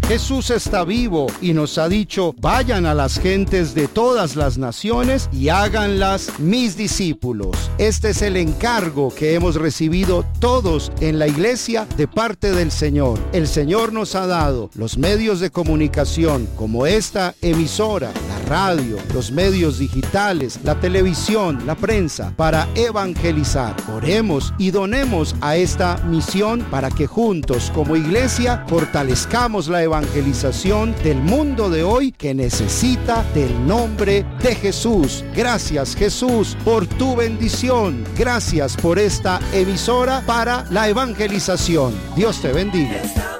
Jesús está vivo y nos ha dicho: vayan a las gentes de todas las naciones y háganlas mis discípulos. Este es el encargo que hemos recibido todos en la iglesia de parte del Señor. El Señor nos ha dado los medios de comunicación como esta emisora, la radio, los medios digitales, la televisión, la prensa, para evangelizar. Oremos y donemos a esta misión para que juntos como iglesia fortalezcamos la evangelización del mundo de hoy, que necesita del nombre de Jesús. Gracias, Jesús, por tu bendición. Gracias por esta emisora para la evangelización. Dios te bendiga.